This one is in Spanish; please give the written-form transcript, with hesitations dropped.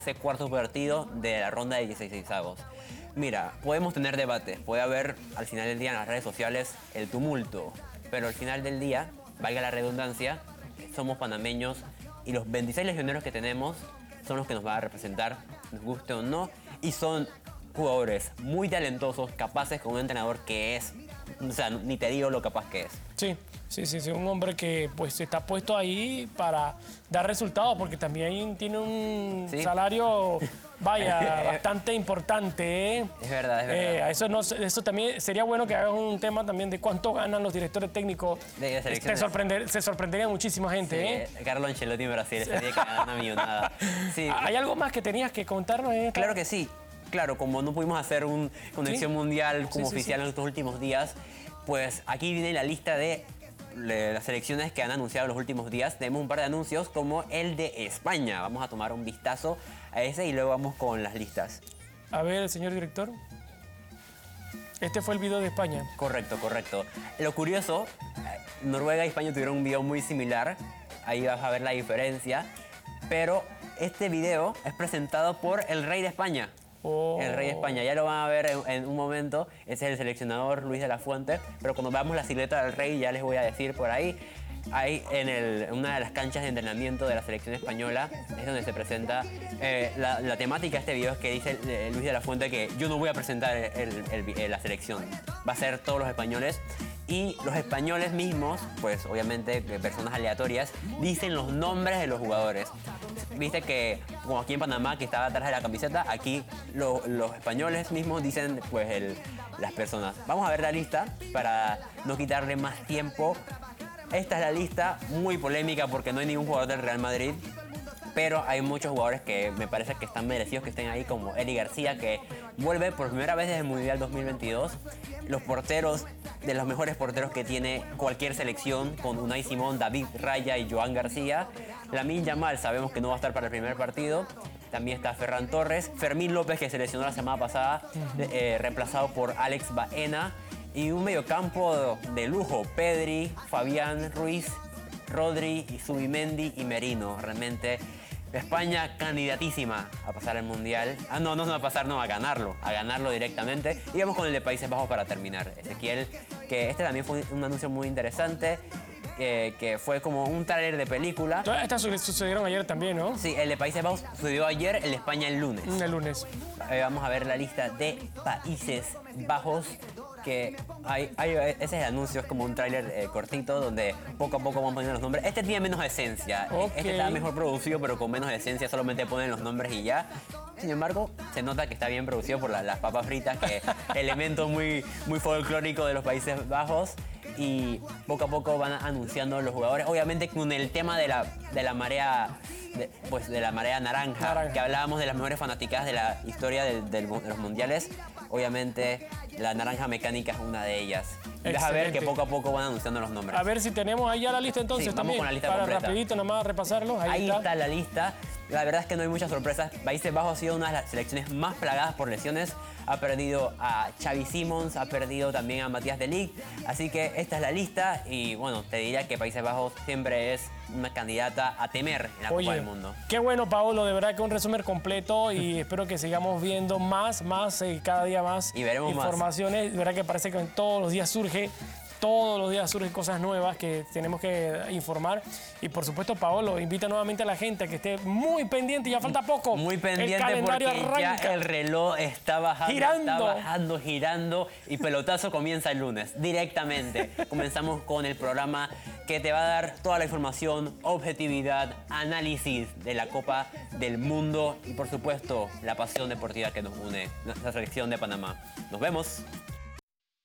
ese cuarto partido de la ronda de 16avos. Mira, podemos tener debates, puede haber al final del día en las redes sociales el tumulto, pero al final del día, valga la redundancia, somos panameños y los 26 legioneros que tenemos son los que nos van a representar, nos guste o no, y son jugadores muy talentosos, capaces con un entrenador que es, o sea, ni te digo lo capaz que es. Sí, un hombre que pues está puesto ahí para dar resultados, porque también tiene un salario, vaya, bastante importante, ¿eh? Es verdad, es verdad. Eso también sería bueno que hagas un tema también de cuánto ganan los directores técnicos. De la selección. Se sorprendería muchísima gente, sí, Carlo Ancelotti en Brasil estaría ganando una millonada. Sí. ¿Hay algo más que tenías que contarnos? Claro que sí. Claro, como no pudimos hacer una conexión mundial como oficial en estos últimos días, pues aquí viene la lista de las selecciones que han anunciado en los últimos días. Tenemos un par de anuncios como el de España. Vamos a tomar un vistazo a ese y luego vamos con las listas. A ver, señor director. Este fue el video de España. Correcto. Lo curioso, Noruega y España tuvieron un video muy similar. Ahí vas a ver la diferencia. Pero este video es presentado por el rey de España. El rey de España, ya lo van a ver en un momento. Ese es el seleccionador Luis de la Fuente. Pero cuando veamos la silueta del rey, ya les voy a decir por ahí. Ahí en una de las canchas de entrenamiento de la selección española es donde se presenta la temática de este video. Es que dice Luis de la Fuente que yo no voy a presentar la selección, va a ser todos los españoles. Y los españoles mismos, pues obviamente personas aleatorias, dicen los nombres de los jugadores. Viste que, como aquí en Panamá, que estaba atrás de la camiseta, aquí los españoles mismos dicen pues las personas. Vamos a ver la lista para no quitarle más tiempo. Esta es la lista, muy polémica porque no hay ningún jugador del Real Madrid, pero hay muchos jugadores que me parece que están merecidos que estén ahí, como Eric García, que vuelve por primera vez desde el Mundial 2022. Los porteros, de los mejores porteros que tiene cualquier selección, con Unai Simón, David Raya y Joan García. Lamine Yamal sabemos que no va a estar para el primer partido. También está Ferran Torres, Fermín López, que se lesionó la semana pasada, reemplazado por Alex Baena. Y un mediocampo de lujo, Pedri, Fabián Ruiz, Rodri, Zubimendi y Merino. Realmente España candidatísima a pasar el Mundial. No a pasar, no, a ganarlo directamente. Y vamos con el de Países Bajos para terminar. Ezequiel, que este también fue un anuncio muy interesante, que fue como un tráiler de película. Todas estas sucedieron ayer también, ¿no? Sí, el de Países Bajos sucedió ayer, el de España el lunes. El lunes. Vamos a ver la lista de Países Bajos, que ese es el anuncio, es como un tráiler cortito donde poco a poco vamos poniendo los nombres. Este tiene menos esencia, este está mejor producido pero con menos esencia, solamente ponen los nombres y ya. Sin embargo, se nota que está bien producido por las papas fritas, que elemento muy folclórico de los Países Bajos. Y poco a poco van anunciando los jugadores, obviamente con el tema de la marea, de la marea naranja, que hablábamos de las mejores fanaticadas de la historia de los mundiales. Obviamente la naranja mecánica es una de ellas. Y vas a ver que poco a poco van anunciando los nombres. A ver si tenemos ahí ya la lista entonces, sí, también, vamos con la lista para completa. Rapidito nomás repasarlos. Ahí está la lista. La verdad es que no hay muchas sorpresas. Países Bajos ha sido una de las selecciones más plagadas por lesiones. Ha perdido a Xavi Simons, ha perdido también a Matías de Ligt. Así que esta es la lista y bueno, te diría que Países Bajos siempre es una candidata a temer en la Copa del Mundo. Qué bueno, Paolo, de verdad que un resumen completo y espero que sigamos viendo más, cada día más y veremos informaciones. Más. De verdad que parece que todos los días surgen cosas nuevas que tenemos que informar. Y por supuesto, Paolo, invita nuevamente a la gente a que esté muy pendiente, ya falta poco. Muy pendiente, el calendario porque arranca. Ya el reloj está bajando, girando y pelotazo comienza el lunes, directamente. Comenzamos con el programa que te va a dar toda la información, objetividad, análisis de la Copa del Mundo y por supuesto la pasión deportiva que nos une, la selección de Panamá. Nos vemos.